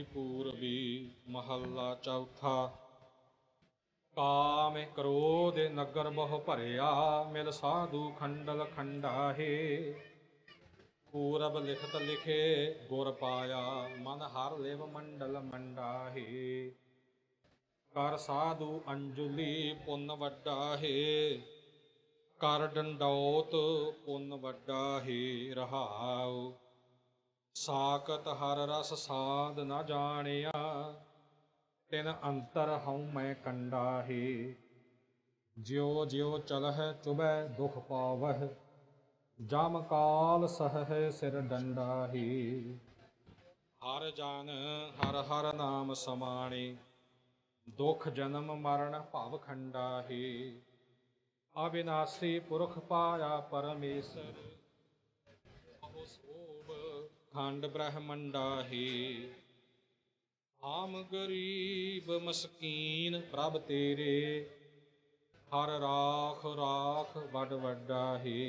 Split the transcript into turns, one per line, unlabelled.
ਪੂਰਬੀ ਮਹੱਲਾ ਚੌਥਾ। ਕਾਮ ਕ੍ਰੋਧ ਨਗਰ ਬਹੁ ਭਰਿਆ, ਮਿਲ ਸਾਧੂ ਖੰਡਲ ਖੰਡਾਹੇ। ਪੂਰਬ ਲਿਖਤ ਲਿਖੇ ਗੁਰ ਪਾਇਆ, ਮਨ ਹਰ ਲਿਵ ਮੰਡਲ ਮੰਡਾਹੇ। ਕਰ ਸਾਧੂ ਅੰਜੁਲੀ ਪੁੰਨ ਵੱਡਾ ਹੈ, ਕਰ ਡੰਡੌਤ ਪੁੰਨ ਵੱਡਾ ਹੈ। ਰਹਾਉ ਸਾਕਤ ਹਰ ਰਸ ਸਾਧ ਨ ਜਾਣਿਆ, ਤਿਨ ਅੰਤਰ ਹਉ ਮੈਂ ਕੰਡਾਹੇ। ਜਿਉ ਜਿਉ ਚਲਹਿ ਚੁਭੈ ਦੁਖ ਪਾਵਹਿ, ਜਮ ਕਾਲ ਸਹੈ ਸਿਰ ਡੰਡਾਹੇ। ਹਰ ਜਨ ਹਰ ਹਰ ਨਾਮ ਸਮਾਣੇ, ਦੁਖ ਜਨਮ ਮਰਨ ਭਵ ਖੰਡਾਹੇ। ਅਬਿਨਾਸੀ ਪੁਰਖ ਪਾਇਆ ਪਰਮੇਸ਼ਰ, ਬਹੁ ਸੋਭ ਖੰਡ ਬ੍ਰਹਮੰਡਾਹੇ। ਆਮ ਗਰੀਬ ਮਸਕੀਨ ਪ੍ਰਭ ਤੇਰੇ, ਹਰ ਰਾਖ ਰਾਖ ਵੱਡ ਵੱਡਾ ਹੈ।